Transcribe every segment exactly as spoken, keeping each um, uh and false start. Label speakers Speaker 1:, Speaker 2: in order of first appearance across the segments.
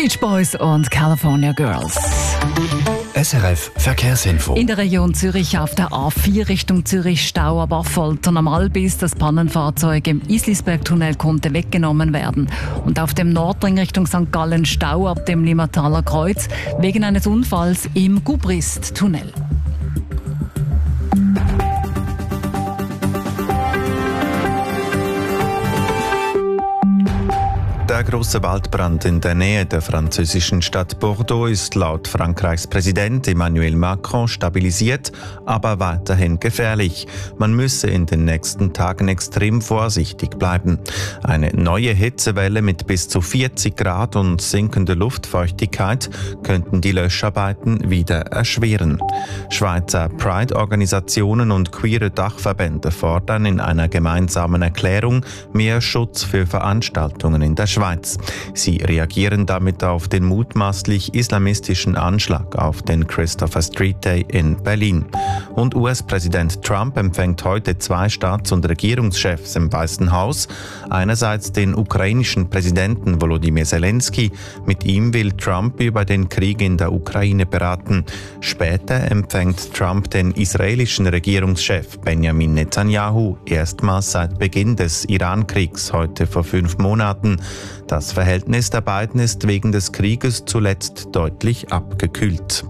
Speaker 1: Beach Boys und California Girls.
Speaker 2: S R F Verkehrsinfo.
Speaker 1: In der Region Zürich auf der A vier Richtung Zürich Stau ab Affolter normal, bis das Pannenfahrzeug im Islisberg-Tunnel konnte weggenommen werden. Und auf dem Nordring Richtung Sankt Gallen Stau ab dem Limmataler Kreuz wegen eines Unfalls im Gubrist-Tunnel.
Speaker 3: Der grosse Waldbrand in der Nähe der französischen Stadt Bordeaux ist laut Frankreichs Präsident Emmanuel Macron stabilisiert, aber weiterhin gefährlich. Man müsse in den nächsten Tagen extrem vorsichtig bleiben. Eine neue Hitzewelle mit bis zu vierzig Grad und sinkender Luftfeuchtigkeit könnten die Löscharbeiten wieder erschweren. Schweizer Pride-Organisationen und queere Dachverbände fordern in einer gemeinsamen Erklärung mehr Schutz für Veranstaltungen in der Schweiz. Sie reagieren damit auf den mutmaßlich islamistischen Anschlag auf den Christopher Street Day in Berlin. Und U S-Präsident Trump empfängt heute zwei Staats- und Regierungschefs im Weißen Haus. Einerseits den ukrainischen Präsidenten Volodymyr Zelensky. Mit ihm will Trump über den Krieg in der Ukraine beraten. Später empfängt Trump den israelischen Regierungschef Benjamin Netanyahu erstmals seit Beginn des Iran-Kriegs heute vor fünf Monaten. Das Verhältnis der beiden ist wegen des Krieges zuletzt deutlich abgekühlt.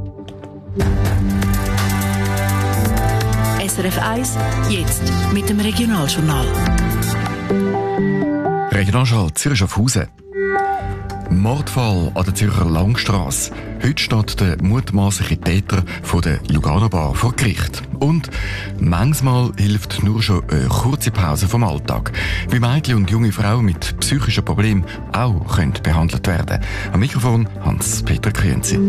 Speaker 4: S R F eins, jetzt mit dem Regionaljournal.
Speaker 2: Regionaljournal Zürich auf Hause. Mordfall an der Zürcher Langstrasse. Heute steht der mutmaßliche Täter von der Lugano Bar vor Gericht. Und manchmal hilft nur schon eine kurze Pause vom Alltag. Wie Mädchen und junge Frauen mit psychischen Problemen auch können behandelt werden. Am Mikrofon Hans-Peter Krienzi.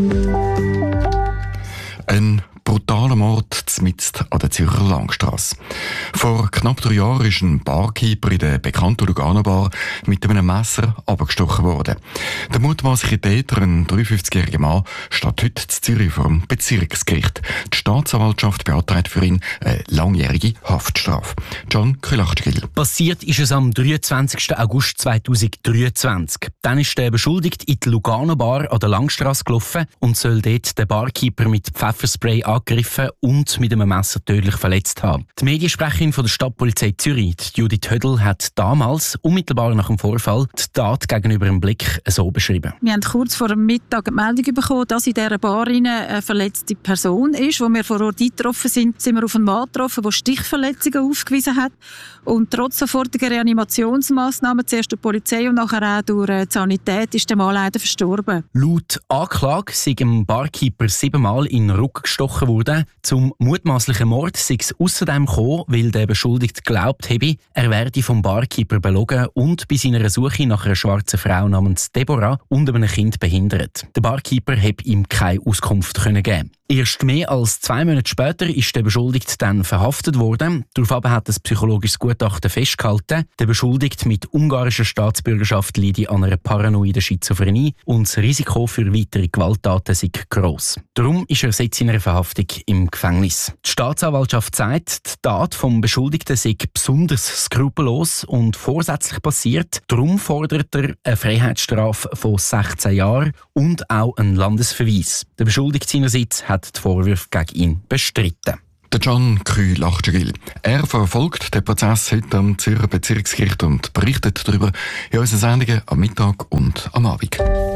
Speaker 2: Ein brutaler Mord mitten an der Zürcher Langstrasse. Vor knapp drei Jahren ist ein Barkeeper in der bekannten Lugano Bar mit einem Messer abgestochen worden. Der mutmaßliche Täter, ein dreiundfünfzigjähriger Mann, steht heute in Zürich vor dem Bezirksgericht. Die Staatsanwaltschaft beantragt für ihn eine langjährige Haftstrafe. John Krylachtigil.
Speaker 5: Passiert ist es am dreiundzwanzigsten August zweitausenddreiundzwanzig. Dann ist der Beschuldigte in die Lugano Bar an der Langstrasse gelaufen und soll dort den Barkeeper mit Pfefferspray angegriffen und mit einem Messer tödlich verletzt haben. Die Mediensprecherin von der Stadtpolizei Zürich, Judith Hödel, hat damals, unmittelbar nach dem Vorfall, die Tat gegenüber dem Blick so beschrieben.
Speaker 6: Wir haben kurz vor dem Mittag eine Meldung bekommen, dass in dieser Bar eine verletzte Person ist. Als wir vor Ort eingetroffen sind, sind wir auf einen Mann getroffen, der Stichverletzungen aufgewiesen hat. Und trotz sofortiger Reanimationsmaßnahmen, zuerst durch die Polizei und nachher auch durch die Sanität, ist der Mann leider verstorben.
Speaker 5: Laut Anklage sei dem Barkeeper siebenmal in den Rücken gestochen worden. Zum mutmaßlichen Mord sei es außerdem gekommen, weil der Beschuldigte glaubt habe, er werde vom Barkeeper belogen und bei seiner Suche nach einer schwarzen Frau namens Deborah und einem Kind behindert. Der Barkeeper habe ihm keine Auskunft können geben. Erst mehr als zwei Monate später ist der Beschuldigte dann verhaftet worden. Daraufhin hat das psychologisches Gutachten festgehalten, der Beschuldigte mit ungarischer Staatsbürgerschaft leide an einer paranoiden Schizophrenie und das Risiko für weitere Gewalttaten sei gross. Darum ist er seit seiner Verhaftung im Gefängnis. Die Staatsanwaltschaft sagt, die Tat vom Beschuldigten sei besonders skrupellos und vorsätzlich passiert. Darum fordert er eine Freiheitsstrafe von sechzehn Jahren und auch einen Landesverweis. Der Beschuldigte seinerseits hat die Vorwürfe gegen ihn bestritten.
Speaker 2: Der John Krylachtigil. Er verfolgt den Prozess heute am Zürcher Bezirksgericht und berichtet darüber in unseren Sendungen am Mittag und am Abend.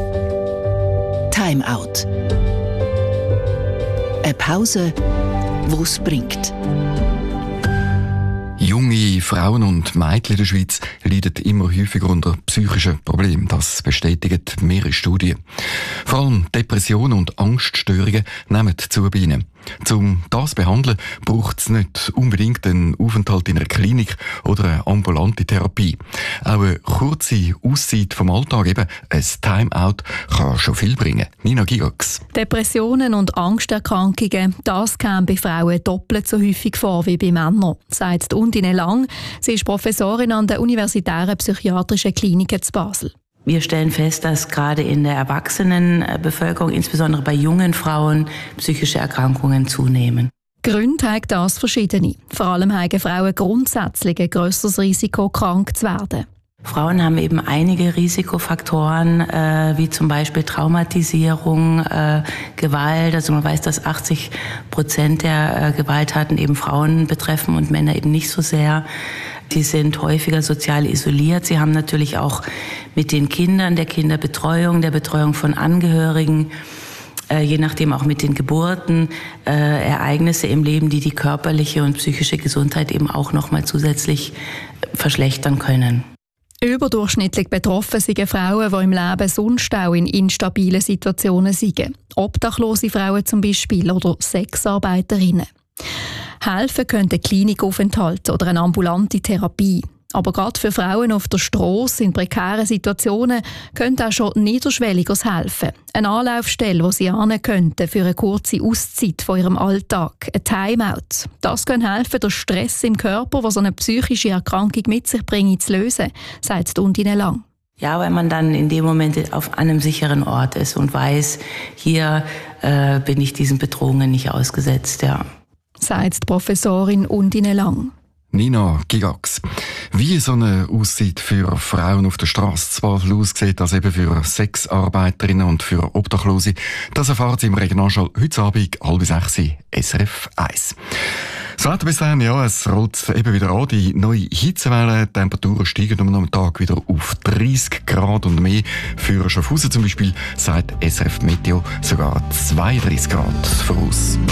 Speaker 4: Time Out. Eine Pause, die es bringt.
Speaker 2: Junge Frauen und Mädchen in der Schweiz leiden immer häufiger unter psychischen Problemen. Das bestätigen mehrere Studien. Vor allem Depressionen und Angststörungen nehmen zu bei ihnen. Um das zu behandeln, braucht es nicht unbedingt einen Aufenthalt in einer Klinik oder eine ambulante Therapie. Auch eine kurze Auszeit vom Alltag, eben ein Time-out, kann schon viel bringen. Nina Gigax.
Speaker 7: Depressionen und Angsterkrankungen, das kommt bei Frauen doppelt so häufig vor wie bei Männern, sagt Undine Lang. Sie ist Professorin an der Universitären Psychiatrischen Klinik in Basel.
Speaker 8: Wir stellen fest, dass gerade in der Erwachsenenbevölkerung, insbesondere bei jungen Frauen, psychische Erkrankungen zunehmen.
Speaker 7: Gründe haben das verschiedene. Vor allem haben Frauen grundsätzlich ein grösseres Risiko, krank zu werden.
Speaker 8: Frauen haben eben einige Risikofaktoren, äh, wie zum Beispiel Traumatisierung, äh, Gewalt. Also man weiß, dass achtzig Prozent der äh, Gewalttaten eben Frauen betreffen und Männer eben nicht so sehr. Sie sind häufiger sozial isoliert. Sie haben natürlich auch mit den Kindern, der Kinderbetreuung, der Betreuung von Angehörigen, äh, je nachdem auch mit den Geburten, äh, Ereignisse im Leben, die die körperliche und psychische Gesundheit eben auch nochmal zusätzlich verschlechtern können.
Speaker 7: Überdurchschnittlich betroffen sind Frauen, die im Leben sonst auch in instabilen Situationen sind. Obdachlose Frauen zum Beispiel oder Sexarbeiterinnen. Helfen könnte Klinikaufenthalt oder eine ambulante Therapie. Aber gerade für Frauen auf der Strasse in prekären Situationen könnte auch schon niederschwelliges helfen. Eine Anlaufstelle, wo sie hin könnten für eine kurze Auszeit von ihrem Alltag, ein Timeout. Das kann helfen, den Stress im Körper, der so eine psychische Erkrankung mit sich bringt, zu lösen, sagt Undine Lang.
Speaker 8: Ja, weil man dann in dem Moment auf einem sicheren Ort ist und weiß, hier äh, bin ich diesen Bedrohungen nicht ausgesetzt, ja.
Speaker 7: Sagt die Professorin Undine Lang.
Speaker 2: Nina Gigax. Wie so eine Auszeit für Frauen auf der Straße zwar aussieht, als eben für Sexarbeiterinnen und für Obdachlose, das erfahren Sie im Regionalschau heute Abend, halb sechs, S R F eins. Das Wetter bis dahin, ja, es rollt eben wieder an. Die neue Hitzewelle, die Temperaturen steigen am Tag wieder auf dreißig Grad und mehr. Für Schaffhausen zum Beispiel sagt S R F Meteo sogar zweiunddreißig Grad voraus.